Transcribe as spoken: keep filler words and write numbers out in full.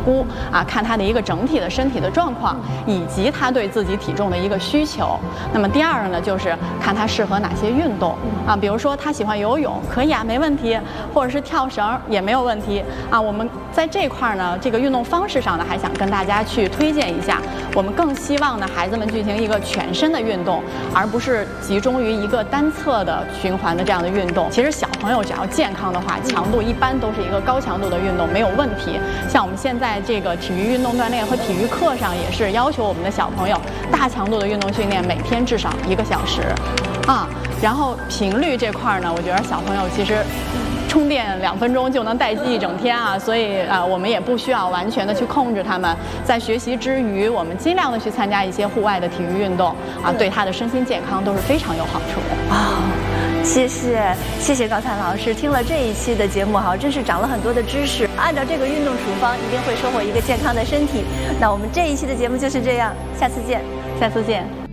估啊，看他的一个整体的身体的状况，以及他对自己体重的一个需求。那么第二个呢，就是看他适合哪些运动啊，比如说他喜欢游泳，可以啊，没问题，或者是跳绳也没有问题啊。我们在这块呢，这个运动方式上呢，还想跟大家去推荐一下。我们更希望呢，孩子们进行一个全身的运动，而不是集中于一个单侧的循环的这样的运动。其实小朋友只要健康的话，强度一般都是一个高强度的运动，没有问题。像我们现在这个体育运动锻炼和体育课上也是要求我们的小朋友大强度的运动训练，每天至少一个小时，啊，然后频率这块呢，我觉得小朋友其实充电两分钟就能待机一整天啊，所以啊、呃，我们也不需要完全的去控制他们。在学习之余，我们尽量的去参加一些户外的体育运动啊，对他的身心健康都是非常有好处的啊。谢谢，谢谢高灿老师。听了这一期的节目，哈，真是长了很多的知识。按照这个运动处方，一定会收获一个健康的身体。那我们这一期的节目就是这样，下次见， 下次见。